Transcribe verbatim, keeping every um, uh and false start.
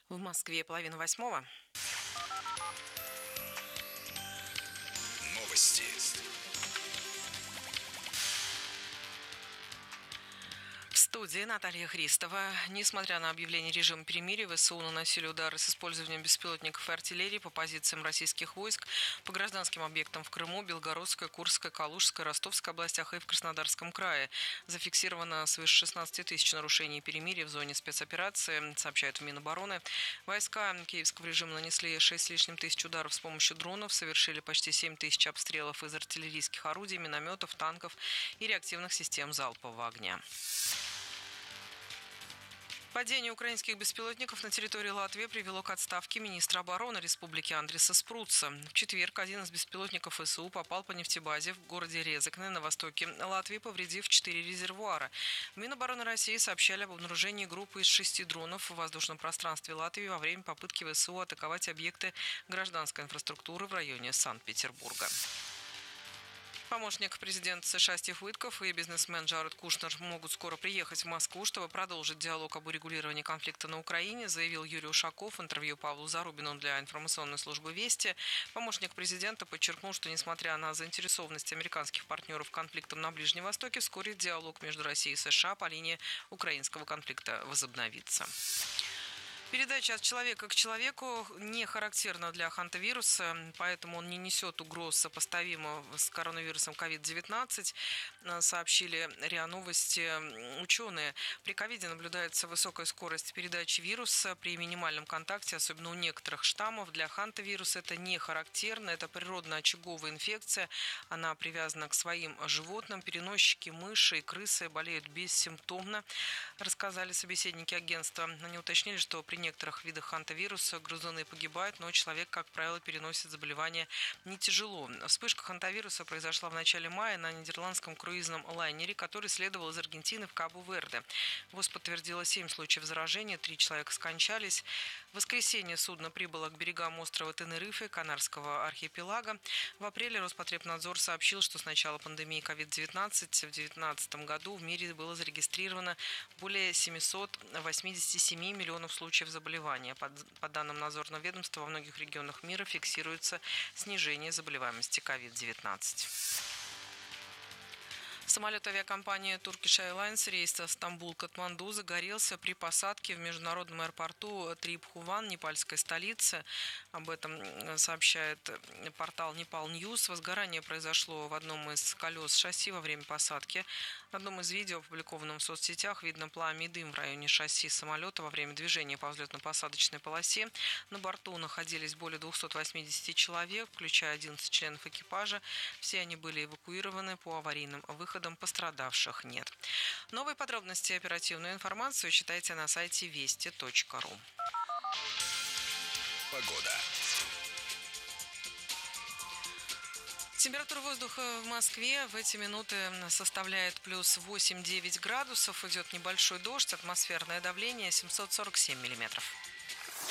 В Москве половина восьмого. Новости. В студии Наталья Христова. Несмотря на объявление режима перемирия, ВСУ наносили удары с использованием беспилотников и артиллерии по позициям российских войск, по гражданским объектам в Крыму, Белгородской, Курской, Калужской, Ростовской областях и в Краснодарском крае. Зафиксировано свыше шестнадцати тысяч нарушений перемирия в зоне спецоперации, сообщают в Минобороны. Войска киевского режима нанесли шесть с лишним тысяч ударов с помощью дронов, совершили почти семь тысяч обстрелов из артиллерийских орудий, минометов, танков и реактивных систем залпового огня. Падение украинских беспилотников на территории Латвии привело к отставке министра обороны республики Андриса Спруца. В четверг один из беспилотников ВСУ попал по нефтебазе в городе Резекне на востоке Латвии, повредив четыре резервуара. В Минобороны России сообщали об обнаружении группы из шести дронов в воздушном пространстве Латвии во время попытки ВСУ атаковать объекты гражданской инфраструктуры в районе Санкт-Петербурга. Помощник президента США Стив Уитков и бизнесмен Джаред Кушнер могут скоро приехать в Москву, чтобы продолжить диалог об урегулировании конфликта на Украине, заявил Юрий Ушаков в интервью Павлу Зарубину для информационной службы «Вести». Помощник президента подчеркнул, что несмотря на заинтересованность американских партнеров конфликтом на Ближнем Востоке, вскоре диалог между Россией и США по линии украинского конфликта возобновится. Передача от человека к человеку не характерна для хантавируса, поэтому он не несет угроз, сопоставимых с коронавирусом ковид девятнадцать, сообщили РИА Новости ученые. При ковиде наблюдается высокая скорость передачи вируса при минимальном контакте, особенно у некоторых штаммов. Для хантавируса это не характерно, это природно-очаговая инфекция, она привязана к своим животным. Переносчики, мыши и крысы болеют бессимптомно, рассказали собеседники агентства. Они уточнили, что при некоторых видах хантавируса грызуны погибают, но человек, как правило, переносит заболевание не тяжело. Вспышка хантавируса произошла в начале мая на нидерландском круизном лайнере, который следовал из Аргентины в Кабо-Верде. ВОЗ подтвердила семь случаев заражения, три человека скончались. В воскресенье судно прибыло к берегам острова Тенерифе, Канарского архипелага. В апреле Роспотребнадзор сообщил, что с начала пандемии ковид девятнадцать в две тысячи девятнадцатом году в мире было зарегистрировано более семисот восьмидесяти семи миллионов случаев заболевания. По, по данным Надзорного ведомства, во многих регионах мира фиксируется снижение заболеваемости ковид девятнадцать. Самолет авиакомпании Turkish Airlines рейса Стамбул-Катманду загорелся при посадке в международном аэропорту Трибхуван, непальской столицы. Об этом сообщает портал Непал Ньюс. Возгорание произошло в одном из колес шасси во время посадки. На одном из видео, опубликованном в соцсетях, видно пламя и дым в районе шасси самолета во время движения по взлетно-посадочной полосе. На борту находились более двухсот восьмидесяти человек, включая одиннадцать членов экипажа. Все они были эвакуированы по аварийным выходам. Пострадавших нет. Новые подробности и оперативную информацию читайте на сайте вести точка ру. Погода. Температура воздуха в Москве в эти минуты составляет плюс восемь-девять градусов. Идет небольшой дождь, атмосферное давление семьсот сорок семь миллиметров.